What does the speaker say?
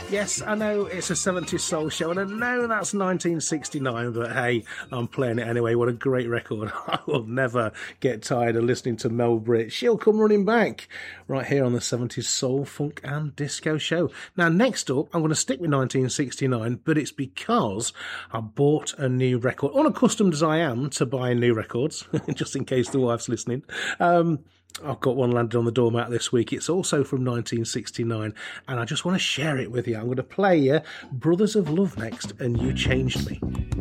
Yes, I know it's a 70s soul show, and I know that's 1969, but hey, I'm playing it anyway. What a great record. I will never get tired of listening to Mel Britt. She'll come running back right here on the 70s soul, funk, and disco show. Now, next up, I'm going to stick with 1969, but it's because I bought a new record. Unaccustomed as I am to buying new records, just in case the wife's listening. I've got one landed on the doormat this week. It's also from 1969, and I just want to share it with you. I'm going to play you Brothers of Love next, and You Changed Me.